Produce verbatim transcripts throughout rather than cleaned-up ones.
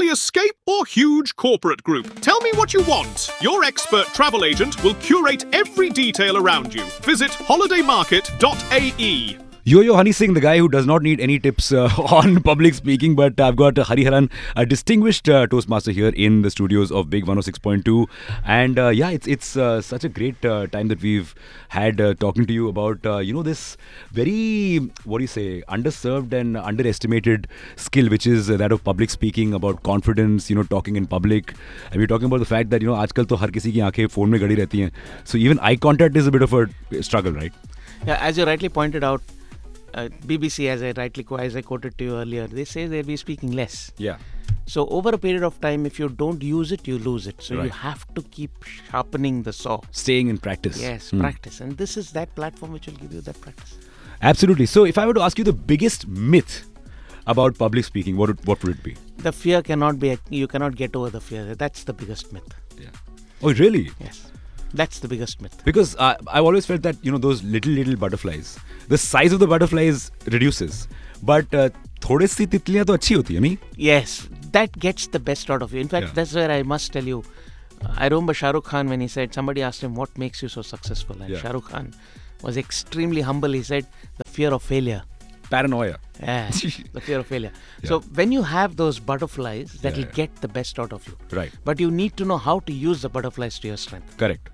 Family escape or huge corporate group? Tell me what you want. Your expert travel agent will curate every detail around you. Visit holiday market dot A E. Yo-Yo Honey Singh, the guy who does not need any tips uh, on public speaking, but I've got uh, Hariharan, a distinguished uh, Toastmaster here in the studios of Big one oh six point two. And uh, yeah, it's it's uh, such a great uh, time that we've had uh, talking to you about, uh, you know, this very, what do you say, underserved and underestimated skill, which is uh, that of public speaking, about confidence, you know, talking in public. And we're talking about the fact that, you know, आजकल तो हर किसी की आंखें phone में गड़ी रहती हैं. So even eye contact is a bit of a struggle, right? Yeah, as you rightly pointed out, Uh, B B C, as I rightly as I quoted to you earlier, they say they'll be speaking less. Yeah. So over a period of time, if you don't use it, you lose it. So Right. you have to keep sharpening the saw. Staying in practice. Yes, Hmm. practice. And this is that platform which will give you that practice. Absolutely. So if I were to ask you the biggest myth about public speaking, what would, what would it be? The fear cannot be, you cannot get over the fear. That's the biggest myth. Yeah. Oh, really? Yes. That's the biggest myth. Because uh, I've always felt that, you know, those little, little butterflies, the size of the butterflies reduces. But uh, थोड़े सी तितलियां तो अच्छी होती है, नहीं? Yes, that gets the best out of you. In fact, Yeah. that's where I must tell you, I remember Shah Rukh Khan when he said, somebody asked him, what makes you so successful? And Yeah. Shah Rukh Khan was extremely humble. He said, the fear of failure. Paranoia. Yeah, the fear of failure. Yeah. So when you have those butterflies, that will yeah. get the best out of you. Right. But you need to know how to use the butterflies to your strength. Correct.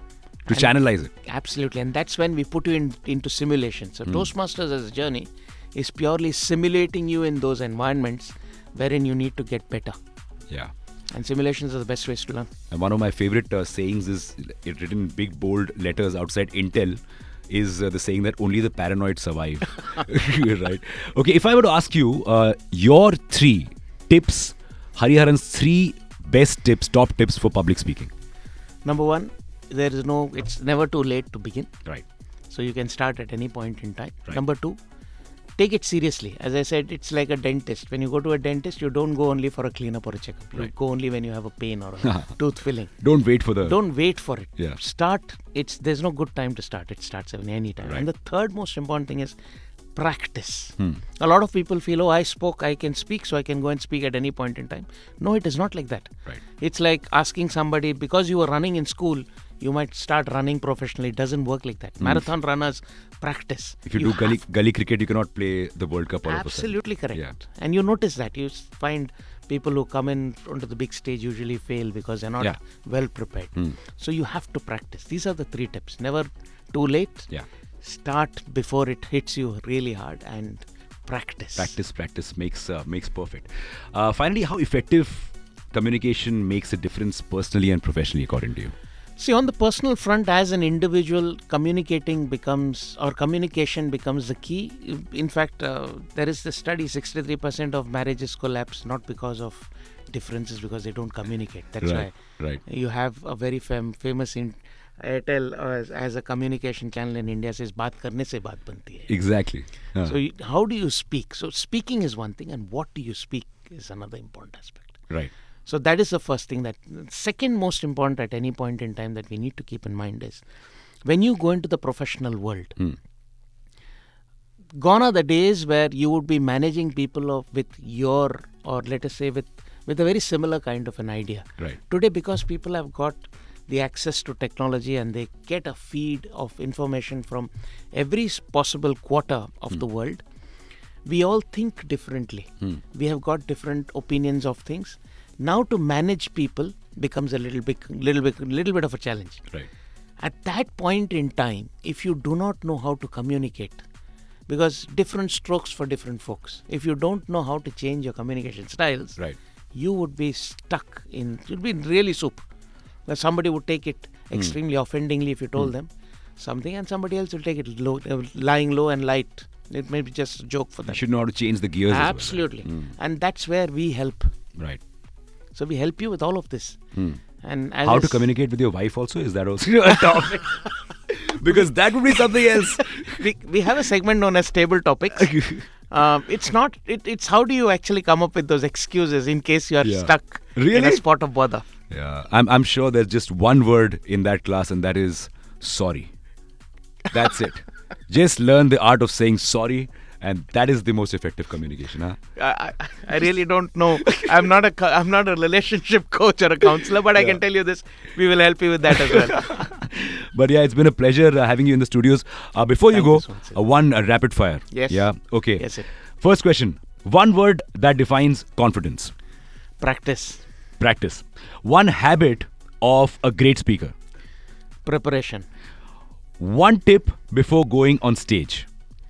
To And- channelize it. Absolutely. And that's when we put you in, into simulation. So Toastmasters as a journey is purely simulating you in those environments wherein you need to get better. Yeah. And simulations are the best ways to learn. And one of my favorite uh, sayings is, it written in big bold letters outside Intel, is uh, the saying that only the paranoid survive. Right. Okay, if I were to ask you, uh, your three tips, Hariharan's three best tips, top tips for public speaking. Number one, there is no, it's never too late to begin. Right. So you can start at any point in time. Right. Number two, take it seriously. As I said, it's like a dentist. When you go to a dentist, you don't go only for a cleanup or a checkup. You Right. go only when you have a pain or a tooth filling. Don't wait for the... Don't wait for it. Yeah. Start. It's there's no good time to start. It starts at any time. Right. And the third most important thing is practice. Hmm. A lot of people feel, oh, I spoke, I can speak, so I can go and speak at any point in time. No, it is not like that. Right. It's like asking somebody, because you were running in school, you might start running professionally. It doesn't work like that. Marathon runners practice. If you, You do gully, have- gully cricket, you cannot play the World Cup all of a sudden. Absolutely correct. Yeah. And you notice that. You s- find people who come in onto the big stage usually fail because they're not Yeah. well prepared. Hmm. So you have to practice. These are the three tips. Never too late. Yeah. Start before it hits you really hard and practice. Practice, practice makes uh, makes perfect. Uh, finally, how effective communication makes a difference personally and professionally, according to you? See, on the personal front, as an individual, communicating becomes, or communication becomes the key. In fact, uh, there is this study, sixty-three percent of marriages collapse not because of differences, because they don't communicate. That's Right, why right. you have a very fam- famous in Airtel uh, as, as a communication channel in India says, baat karne se baat banti hai. Exactly. Uh, So you, how do you speak? So speaking is one thing, and what do you speak is another important aspect. right. So that is the first thing. That second most important at any point in time that we need to keep in mind is when you go into the professional world, Hmm. gone are the days where you would be managing people of, with your, or let us say with, with a very similar kind of an idea. Right. Today, because people have got the access to technology and they get a feed of information from every s- possible quarter of the world, we all think differently. Hmm. We have got different opinions of things. Now to manage people becomes a little bit, little bit, little bit of a challenge. Right. At that point in time, if you do not know how to communicate, because different strokes for different folks, if you don't know how to change your communication styles, Right. you would be stuck in, you'd be in really soup. Where somebody would take it extremely offendingly if you told them something, and somebody else will take it low, uh, lying low and light. It may be just a joke for You them. should know how to change the gears. as well, right? Absolutely. Hmm. And that's where we help. Right. So we help you with all of this. Hmm. And as How I to s- communicate with your wife also? Is that also a topic? Because that would be something else. we, we have a segment known as table topics. Um, it's not. It, it's how do you actually come up with those excuses in case you are Yeah. stuck in a Really? spot of bother. Yeah, I'm I'm sure there's just one word in that class, and that is sorry. That's it. Just learn the art of saying sorry, And that is the most effective communication, huh? I, I, I really don't know. I'm not a co- I'm not a relationship coach or a counselor, but I Yeah. can tell you this: we will help you with that as well. But yeah, it's been a pleasure uh, having you in the studios. Uh, before you Thank go, you so much, sir. uh, one uh, rapid fire. Yes. Yeah. Okay. Yes, sir. First question. One word that defines confidence. Practice, Practice. One habit of a great speaker. preparation. One tip before going on stage.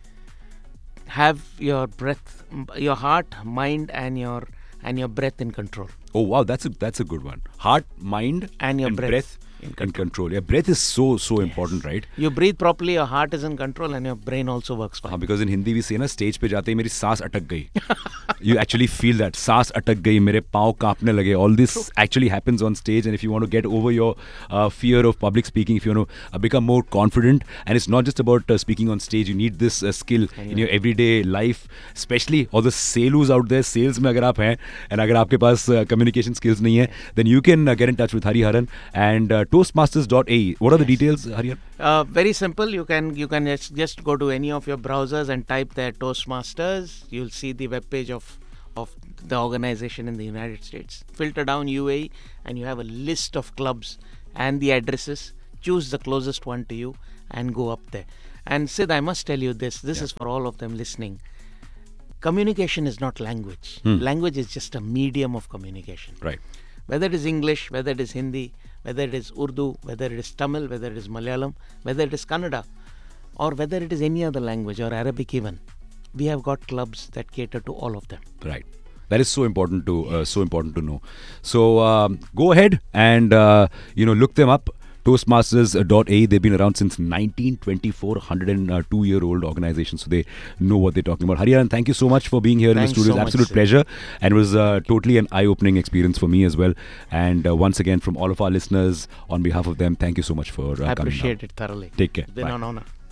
Have your breath, your heart, mind, and your and your breath in control. Oh wow, that's a that's a good one. Heart, mind, And your breath breath in in control. Yeah, breath is so so important, right? You breathe properly, your heart is in control, and your brain also works fine. हाँ, because in Hindi we say ना stage पे जाते ही मेरी सांस अटक गई. You actually feel that सांस अटक गई, मेरे पाँव कांपने लगे. All this actually happens on stage, and if you want to get over your uh, fear of public speaking, if you want to uh, become more confident, and it's not just about uh, speaking on stage, you need this uh, skill in your everyday life, especially all the salus out there. Sales में अगर आप हैं, and अगर आपके पास uh, communication skills नहीं है, then you can uh, get in touch with Hariharan and uh, toastmasters dot a e. What are the details, Hariharan? Uh, very simple. You can you can just, just go to any of your browsers and type there Toastmasters. You'll see the web page of of the organization in the United States. Filter down U A E, and you have a list of clubs and the addresses. Choose the closest one to you and go up there. And Sid, I must tell you this. This Yeah. is for all of them listening. Communication is not language. Hmm. Language is just a medium of communication. Right. Whether it is English, whether it is Hindi, whether it is Urdu, whether it is Tamil, whether it is Malayalam, whether it is Kannada, or whether it is any other language or Arabic even, we have got clubs that cater to all of them. Right. That is so important to uh, so important to know. So um, go ahead and uh, you know look them up. Toastmasters dot a e. They've been around since nineteen twenty-four, one hundred two year old organization, so they know what they're talking about. Hariharan, thank you so much for being here in the Thanks studio. so It's much, absolute Sid. pleasure, and it was uh, totally an eye opening experience for me as well. And uh, once again, from all of our listeners, on behalf of them, thank you so much for uh, I coming. appreciate down. it thoroughly. Take care. It's been Bye. an honor.